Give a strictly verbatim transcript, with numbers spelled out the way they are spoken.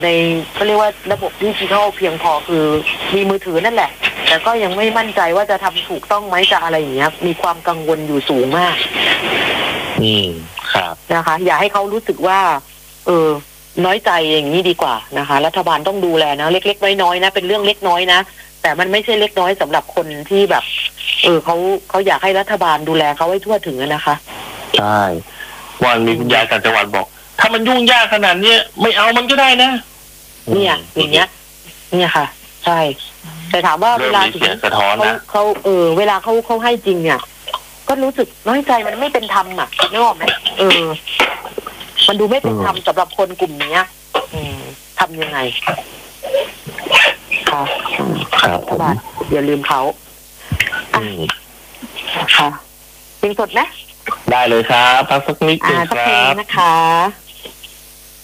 ในเขาเรียกว่าระบบดิจิทัลเพียงพอคือมีมือถือนั่นแหละแต่ก็ยังไม่มั่นใจว่าจะทำถูกต้องไหมจะอะไรอย่างเงี้ยมีความกังวลอยู่สูงมากอืมครับนะคะอย่าให้เขารู้สึกว่าเออน้อยใจอย่างนี้ดีกว่านะคะรัฐบาลต้องดูแลนะเล็กๆน้อยๆนะเป็นเรื่องเล็กน้อยนะแต่มันไม่ใช่เล็กน้อยสำหรับคนที่แบบเออเขาเขาอยากให้รัฐบาลดูแลเขาให้ทั่วถึงนะคะใช่วันมีคุณยายต่างจังหวัดบอกถ้ามันยุ่งยากขนาดนี้ไม่เอามันก็ได้นะเนี่ยอย่างเงี้ยเนี่ยค่ะใช่แต่ถามว่าเวลาถึงเขาเขาเออเวลาเขาเขาให้จริงเนี่ยก็รู้สึกน้อยใจมันไม่เป็นธรรมอ่ะนึกออกไหมเออมันดูไม่เป็นธรรมสำหรับคนกลุ่มนี้อืมทำยังไงค่ะครับรัฐบาลอย่าลืมเขาอืมค่ะเพลงสดไหมได้เลยครับพักสักนิดนึงครับนะคะ